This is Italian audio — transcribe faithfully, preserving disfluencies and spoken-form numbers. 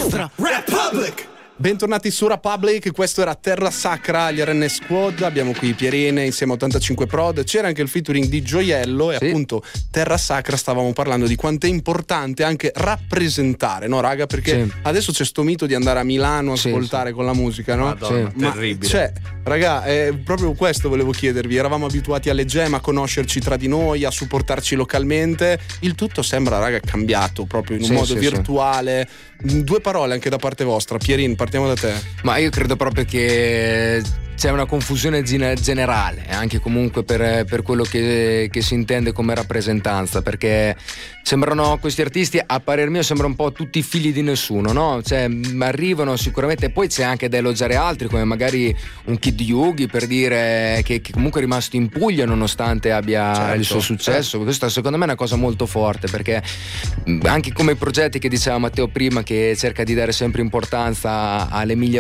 nostra Republic. Bentornati su Republic, questo era Terra Sacra, gli R N Squad, abbiamo qui Pierine insieme a ottantacinque Prod, c'era anche il featuring di Gioiello e sì. appunto Terra Sacra stavamo parlando di quanto è importante anche rappresentare, no raga? Perché sì. adesso c'è sto mito di andare a Milano a ascoltare sì, sì. con la musica, no? Madonna, sì. Ma terribile. Cioè, raga, è proprio questo volevo chiedervi, eravamo abituati alle jam, a conoscerci tra di noi, a supportarci localmente, il tutto sembra raga cambiato proprio in un sì, modo sì, virtuale. Sì. Due parole anche da parte vostra, Pierin, partiamo da te. Ma io credo proprio che c'è una confusione generale anche comunque per, per quello che, che si intende come rappresentanza, perché sembrano questi artisti, a parer mio sembrano un po' tutti figli di nessuno, no? Cioè arrivano sicuramente, poi c'è anche da elogiare altri come magari un Kid Yugi, per dire che, che comunque è rimasto in Puglia nonostante abbia certo, il suo successo certo. Questa secondo me è una cosa molto forte, perché anche come i progetti che diceva Matteo prima, che cerca di dare sempre importanza all'Emilia